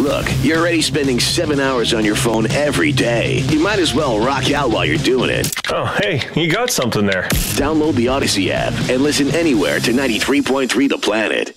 Look, you're already spending 7 hours on your phone every day. You might as well rock out while you're doing it. Oh, hey, you got something there. Download the Odyssey app and listen anywhere to 93.3 The Planet.